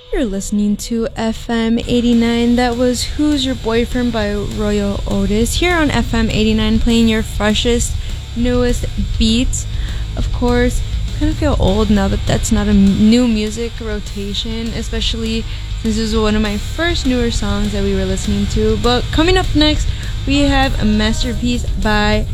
You're listening to FM 89. That was Who's Your Boyfriend by Royal Otis. Here on FM 89, playing your freshest, newest beats. Of course, kind of feel old now that that's not a new music rotation, especially since this was one of my first newer songs that we were listening to. But coming up next, we have a masterpiece by